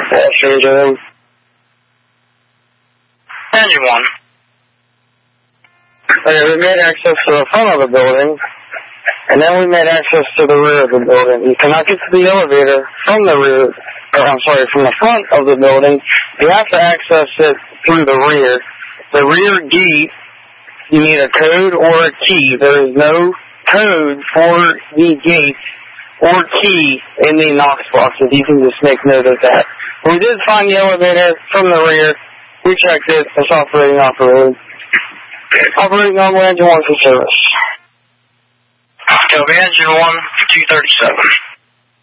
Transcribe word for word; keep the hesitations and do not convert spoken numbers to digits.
Engine one. Okay, we made access to the front of the building, and then we made access to the rear of the building. You cannot get to the elevator from the rear, or I'm sorry, from the front of the building. You have to access it through the rear. The rear gate, you need a code or a key. There is no code for the gate or key in the Knox boxes. You can just make note of that. We did find the elevator from the rear. We checked it. It's operating operating. Operating on engine one for service. Copy engine one, two thirty-seven.